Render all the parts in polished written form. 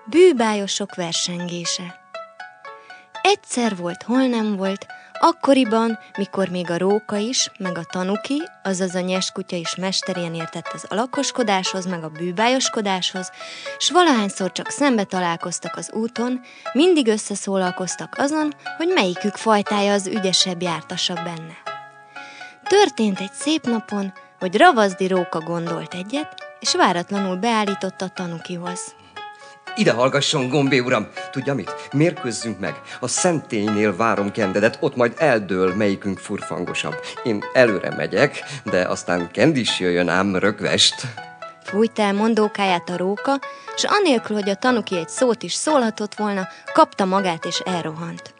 Bűbájosok versengése. Egyszer volt, hol nem volt, akkoriban, mikor még a róka is, meg a tanuki, azaz a nyeskutya is mesterien értett az alakoskodáshoz, meg a bűbájoskodáshoz, s valahányszor csak szembe találkoztak az úton, mindig összeszólalkoztak azon, hogy melyikük fajtája az ügyesebb, jártasabb benne. Történt egy szép napon, hogy Ravaszdi róka gondolt egyet, és váratlanul beállította a tanukihoz. Ide hallgasson, Gombé uram! Tudja mit? Mérkőzzünk meg. A szentélynél várom Kendedet, ott majd eldől, melyikünk furfangosabb. Én előre megyek, de aztán Kend is jöjjön ám rögvest. Fújt el mondókáját a róka, s anélkül, hogy a tanuki egy szót is szólhatott volna, kapta magát és elrohant.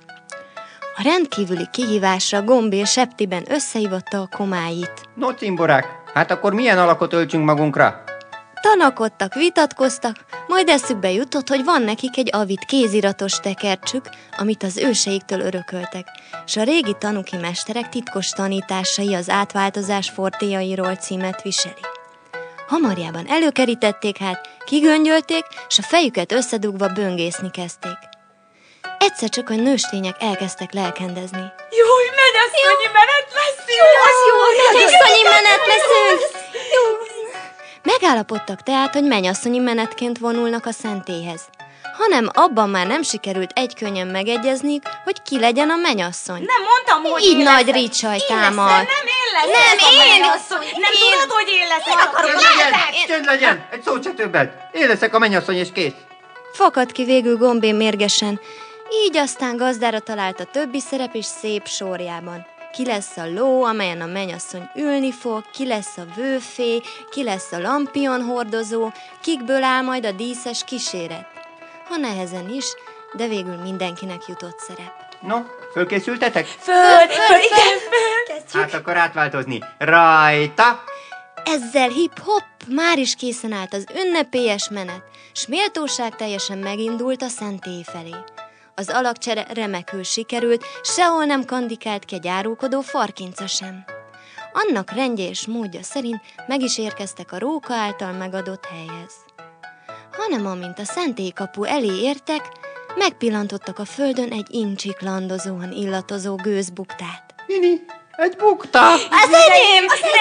A rendkívüli kihívásra Gombé septiben összehívatta a komáit. No, cimborák, hát akkor milyen alakot öltsünk magunkra? Tanakodtak, vitatkoztak, majd eszükbe jutott, hogy van nekik egy avid kéziratos tekercsük, amit az őseiktől örököltek, s a régi tanuki mesterek titkos tanításai az átváltozás fortéjairól címet viseli. Hamarjában előkerítették hát, kigöngyölték, s a fejüket összedugva böngészni kezdték. Egyszer csak a nőstények elkezdtek lelkendezni. Júj, mennyasszonyi menet lesz! Mennyasszonyi menet leszünk! Megállapodtak tehát, hogy mennyasszonyi menetként vonulnak a szentélyhez. Hanem abban már nem sikerült egykönnyen megegyezniük, hogy ki legyen a mennyasszony. Nem mondtam, hogy így én nagy leszek. ricsaj Én támad. leszek, nem én leszek. Nem, én. Nem tudod, hogy én leszek. Csönd legyen! Egy szót se többet! Én leszek a mennyasszony és kész! Fakadt ki végül Gombé mérgesen, így aztán gazdára talált a többi szerep is szép sorjában. Ki lesz a ló, amelyen a mennyasszony ülni fog, ki lesz a vőfé, ki lesz a lampion hordozó, kikből áll majd a díszes kíséret. Ha nehezen is, de végül mindenkinek jutott szerep. No, fölkészültetek? Föl, igen, föl. Hát akkor átváltozni. Rajta! Ezzel hip-hop már is készen állt az ünnepélyes menet, s méltóság teljesen megindult a szentély felé. Az alakcsere remekül sikerült, sehol nem kandikált ki egy árulkodó farkinca sem. Annak rendje és módja szerint meg is érkeztek a róka által megadott helyhez. Hanem amint a szentélykapu elé értek, megpillantottak a földön egy incsiklandozóan illatozó gőzbuktát. Nini, egy bukta! Az enyém!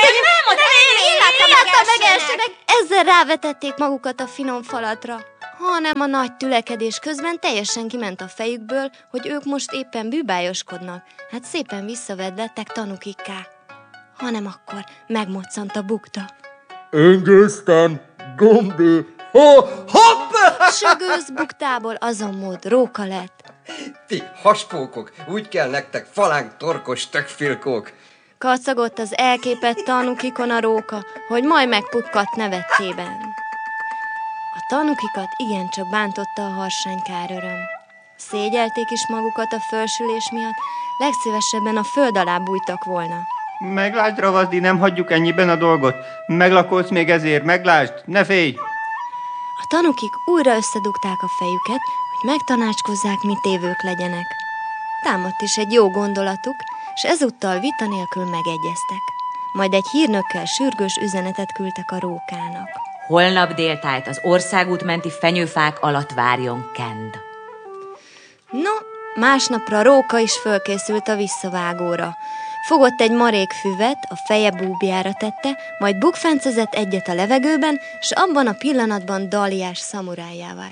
Én láttam meg elsőnek. Ezzel rávetették magukat a finom falatra, hanem a nagy tülekedés közben teljesen kiment a fejükből, hogy ők most éppen bűbájoskodnak, hát szépen visszavedlettek tanukikká. Hanem akkor megmoccant a bukta. Engesztem, Gombé, hopp! S a gőzbuktából azonmód róka lett. Ti haspókok, úgy kell nektek falánk torkos tökfilkók. Kacagott az elképett tanukikon a róka, hogy majd megpukkadt nevettében. A tanukikat igencsak bántotta a harsánykáröröm. Szégyelték is magukat a fölsülés miatt, legszívesebben a föld alá bújtak volna. Meglásd, Ravaszdi, nem hagyjuk ennyiben a dolgot. Meglakolsz még ezért, meglásd, ne félj! A tanukik újra összedugták a fejüket, hogy megtanácskozzák, mit tévők legyenek. Támadt is egy jó gondolatuk, s ezúttal vita nélkül megegyeztek. Majd egy hírnökkel sürgős üzenetet küldtek a rókának. Holnap déltájt az országút menti fenyőfák alatt várjon Kend. No, másnapra a róka is fölkészült a visszavágóra. Fogott egy marék füvet, a feje búbjára tette, majd bukfencezett egyet a levegőben, s abban a pillanatban Daliás szamurájá vált.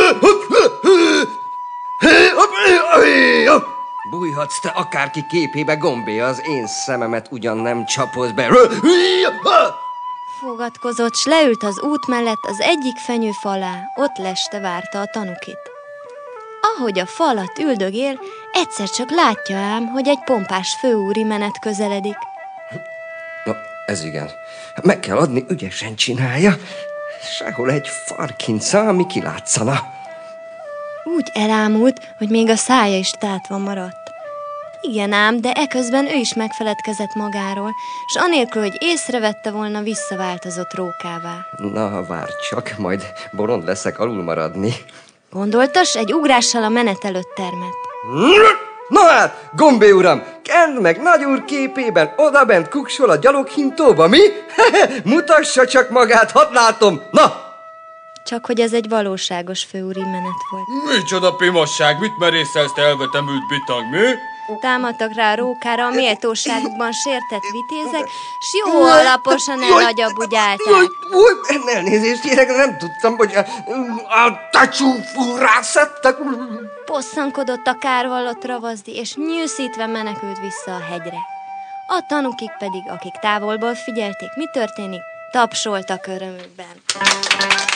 Bújhatsz te akárki képébe, Gombé, az én szememet ugyan nem csapod be. Fogadkozott, s leült az út mellett az egyik fenyőfa alá, ott leste várta a tanukit. Ahogy a fa alatt üldögél, egyszer csak látja ám, hogy egy pompás főúri menet közeledik. Na, ez igen. Meg kell adni, ügyesen csinálja. Sehol egy farkinca, ami kilátszana. Úgy elámult, hogy még a szája is tátva maradt. Igen ám, de eközben ő is megfeledkezett magáról, s anélkül, hogy észrevette volna, visszaváltozott rókává. Na, várj csak, majd bolond leszek alul maradni. Gondoltas, egy ugrással a menet előtt termett. Na hát, Gombé uram, Kend meg nagyúr képében odabent kuksol a gyaloghintóba, mi? Mutassa csak magát, hadd látom, na! Csak hogy ez egy valóságos főúri menet volt. Micsoda pimasság, mit merészelsz te elvetemült bitang, mi? Támadtak rá a rókára a méltóságukban sértett vitézek, s jó alaposan elagyabudjálták. Elnézést kérek, nem tudtam, hogy a tacsúfú rászettek. Bosszankodott a kárvallott ravaszdi, és nyűszítve menekült vissza a hegyre. A tanukik pedig, akik távolból figyelték, mi történik, tapsoltak örömükben.